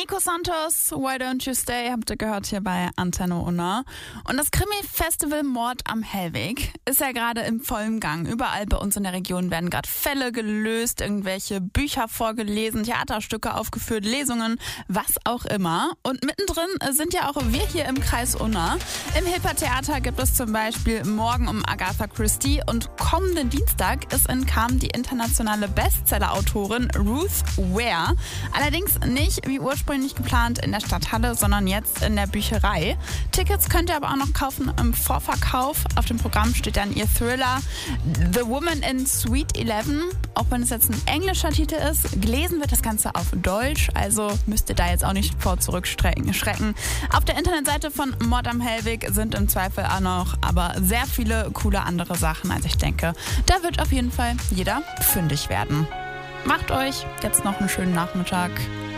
Nico Santos, Why Don't You Stay, habt ihr gehört hier bei Antenne Unna. Und das Krimi-Festival Mord am Hellweg ist ja gerade im vollen Gang. Überall bei uns in der Region werden gerade Fälle gelöst, irgendwelche Bücher vorgelesen, Theaterstücke aufgeführt, Lesungen, was auch immer. Und mittendrin sind ja auch wir hier im Kreis Unna. Im Hilpertheater gibt es zum Beispiel morgen um Agatha Christie und kommenden Dienstag ist in Cham die internationale Bestseller-Autorin Ruth Ware. Allerdings nicht wie ursprünglich geplant in der Stadthalle, sondern jetzt in der Bücherei. Tickets könnt ihr aber auch noch kaufen im Vorverkauf. Auf dem Programm steht dann ihr Thriller The Woman in Suite 11. Auch wenn es jetzt ein englischer Titel ist, gelesen wird das Ganze auf Deutsch, also müsst ihr da jetzt auch nicht vor zurückschrecken. Auf der Internetseite von Mord am Hellweg sind im Zweifel auch noch aber sehr viele coole andere Sachen. Also ich denke, da wird auf jeden Fall jeder fündig werden. Macht euch jetzt noch einen schönen Nachmittag.